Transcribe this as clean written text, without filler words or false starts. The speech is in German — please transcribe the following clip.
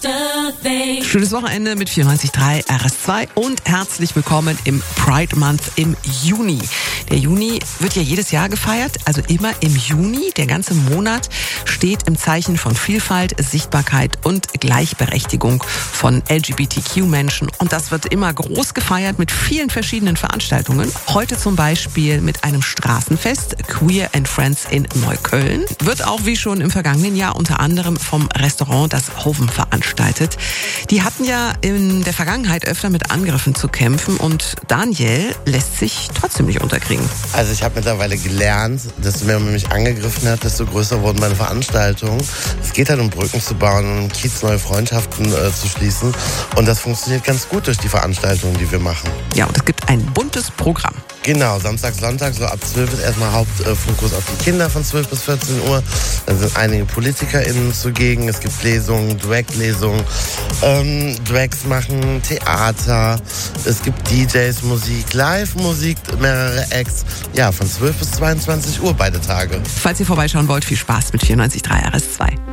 Schönes Wochenende mit 94.3 RS2 und herzlich willkommen im Pride Month im Juni. Der Juni wird ja jedes Jahr gefeiert, also immer im Juni. Der ganze Monat steht im Zeichen von Vielfalt, Sichtbarkeit und Gleichberechtigung von LGBTQ-Menschen. Und das wird immer groß gefeiert mit vielen verschiedenen Veranstaltungen. Heute zum Beispiel mit einem Straßenfest, Queer and Friends in Neukölln. Wird auch wie schon im vergangenen Jahr unter anderem vom Restaurant Das Hoven veranstaltet. Die hatten ja in der Vergangenheit öfter mit Angriffen zu kämpfen und Daniel lässt sich trotzdem nicht unterkriegen. Also ich habe mittlerweile gelernt, desto mehr man mich angegriffen hat, desto größer wurden meine Veranstaltungen. Es geht halt um Brücken zu bauen und um Kiez neue Freundschaften zu schließen. Und das funktioniert ganz gut durch die Veranstaltungen, die wir machen. Ja, und es gibt ein buntes Programm. Genau, Samstag, Sonntag, so ab 12 ist erstmal Hauptfokus auf die Kinder von 12 bis 14 Uhr. Dann sind einige PolitikerInnen zugegen. Es gibt Lesungen, Drag-Lesungen, Drags machen, Theater. Es gibt DJs, Musik, Live-Musik, mehrere Acts. Ja, von 12 bis 22 Uhr beide Tage. Falls ihr vorbeischauen wollt, viel Spaß mit 94.3 RS2.